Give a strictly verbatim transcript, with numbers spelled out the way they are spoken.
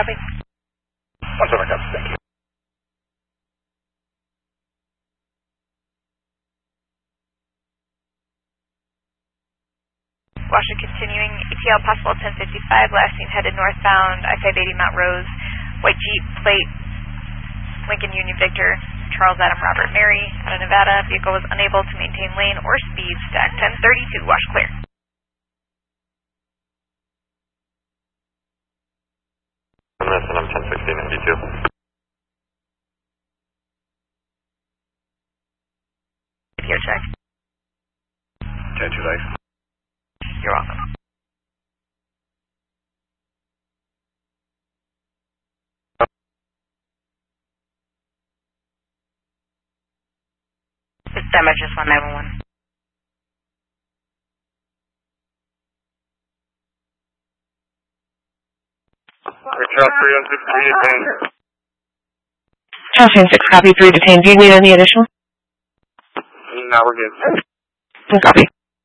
copy. one seven copy, thank you. Washington continuing, E T L possible ten fifty-five, last seen headed northbound, I five eighty Mount Rose, white Jeep, plate, Lincoln Union Victor, Charles Adam Robert Mary, out of Nevada. Vehicle was unable to maintain lane or speed, stack ten thirty-two, wash clear. I'm missing, I'm ten sixteen and D two. Here, check. ten two life. You're welcome. It's damage, just one nine one one. Charles three one six, three detained. Charles six, copy, three detained. Do you need any additional? No, we're good. Copy.